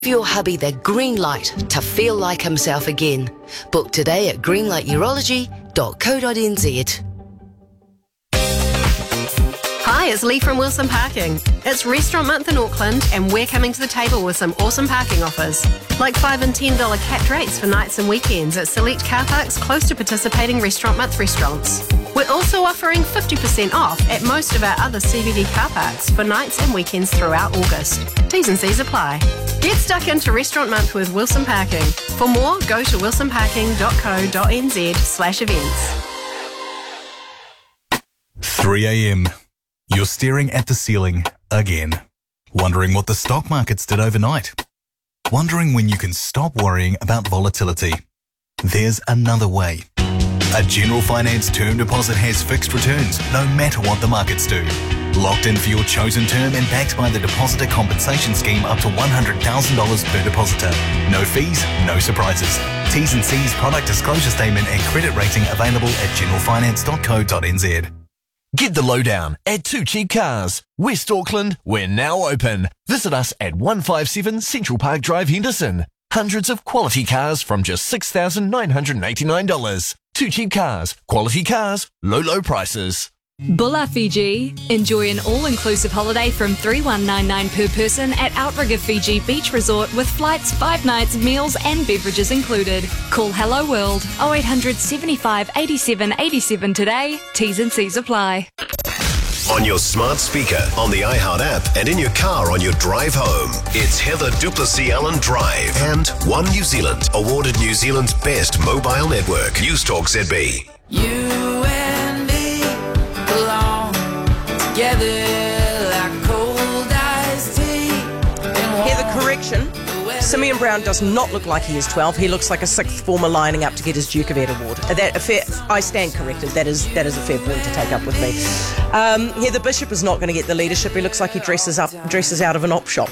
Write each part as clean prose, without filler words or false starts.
your hubby the green light to feel like himself again. Book today at greenlighturology.co.nz. Hi, it's Lee from Wilson Parking. It's Restaurant Month in Auckland and we're coming to the table with some awesome parking offers. Like $5 and $10 capped rates for nights and weekends at select car parks close to participating Restaurant Month restaurants. We're also offering 50% off at most of our other CBD car parks for nights and weekends throughout August. T's and C's apply. Get stuck into Restaurant Month with Wilson Parking. For more, go to wilsonparking.co.nz/events. 3 a.m. You're staring at the ceiling again. Wondering what the stock markets did overnight. Wondering when you can stop worrying about volatility. There's another way. A General Finance term deposit has fixed returns no matter what the markets do. Locked in for your chosen term and backed by the Depositor Compensation Scheme up to $100,000 per depositor. No fees, no surprises. T's and C's, product disclosure statement and credit rating available at generalfinance.co.nz. Get the lowdown at Too Cheap Cars. West Auckland, we're now open. Visit us at 157 Central Park Drive, Henderson. Hundreds of quality cars from just $6,989. Too Cheap Cars. Quality cars. Low prices. Bulla Fiji. Enjoy an all-inclusive holiday from $3,199 per person at Outrigger Fiji Beach Resort with flights, 5 nights, meals and beverages included. Call Hello World 0800 75 87 87 today. T's and C's apply. On your smart speaker, on the iHeart app, and in your car on your drive home. It's Heather Duplessis Allen Drive and One New Zealand, awarded New Zealand's best mobile network. News Talk ZB. You and me belong together like cold iced tea. Heather, correction. Simeon Brown does not look like he is 12. He looks like a 6th former lining up to get his Duke of Ed award. I stand corrected. That is a fair point to take up with me. Heather Bishop is not going to get the leadership. He looks like he dresses out of an op shop.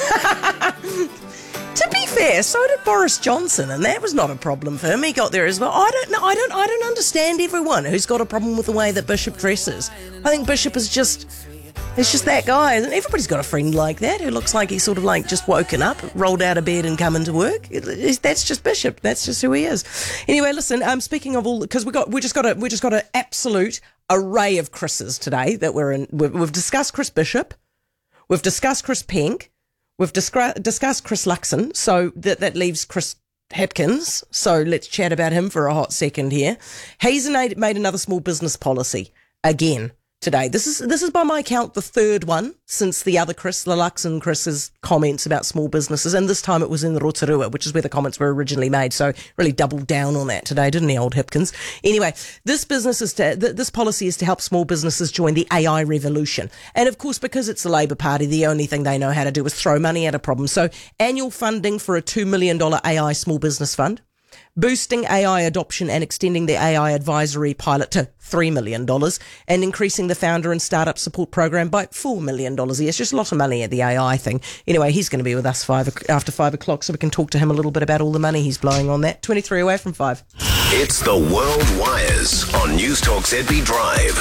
To be fair, so did Boris Johnson, and that was not a problem for him. He got there as well. I don't know. I don't understand everyone who's got a problem with the way that Bishop dresses. I think Bishop is just that guy. Everybody's got a friend like that who looks like he's sort of like just woken up, rolled out of bed and come into work. That's just Bishop. That's just who he is. Anyway, listen. Speaking of all, because we just got an absolute array of Chris's today that we're in. We've discussed Chris Bishop, we've discussed Chris Penk, we've discussed Chris Luxon. So that leaves Chris Hipkins. So let's chat about him for a hot second here. He's made another small business policy again today. This is by my count the third one since the other Chris, the Luxon Chris's comments about small businesses, and this time it was in the Rotorua, which is where the comments were originally made. So really doubled down on that today, didn't he, old Hipkins? Anyway, this policy is to help small businesses join the AI revolution, and of course because it's the Labour Party, the only thing they know how to do is throw money at a problem. So annual funding for a $2 million AI small business fund. Boosting AI adoption and extending the AI advisory pilot to $3 million and increasing the founder and startup support program by $4 million a year. It's just a lot of money at the AI thing. Anyway, he's going to be with us after 5 o'clock, so we can talk to him a little bit about all the money he's blowing on that. 23 away from 5. It's the World Wires on News Talk ZB Drive.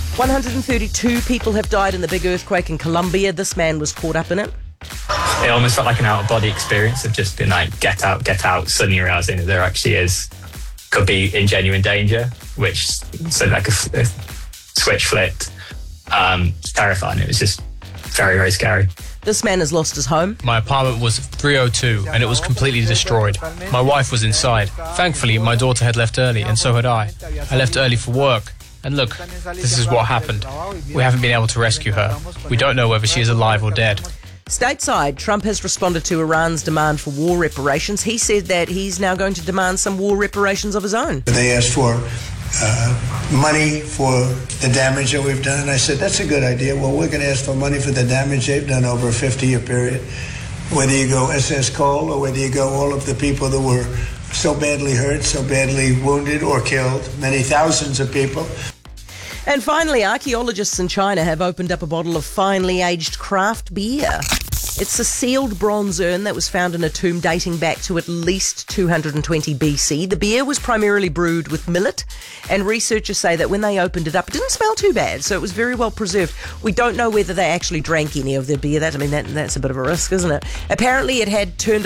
132 people have died in the big earthquake in Colombia. This man was caught up in it. It almost felt like an out-of-body experience of just being like, get out, suddenly realising that there actually could be in genuine danger, which, so like a switch flipped. It's terrifying. It was just very, very scary. This man has lost his home. My apartment was 302 and it was completely destroyed. My wife was inside. Thankfully, my daughter had left early and so had I. I left early for work. And look, this is what happened. We haven't been able to rescue her. We don't know whether she is alive or dead. Stateside, Trump has responded to Iran's demand for war reparations. He said that he's now going to demand some war reparations of his own. They asked for money for the damage that we've done. And I said, that's a good idea. Well, we're going to ask for money for the damage they've done over a 50-year period. Whether you go SS Cole or whether you go all of the people that were so badly hurt, so badly wounded or killed, many thousands of people. And finally, archaeologists in China have opened up a bottle of finely aged craft beer. It's a sealed bronze urn that was found in a tomb dating back to at least 220 BC. The beer was primarily brewed with millet, and researchers say that when they opened it up, it didn't smell too bad, so it was very well preserved. We don't know whether they actually drank any of the beer. That's a bit of a risk, isn't it? Apparently, it had turned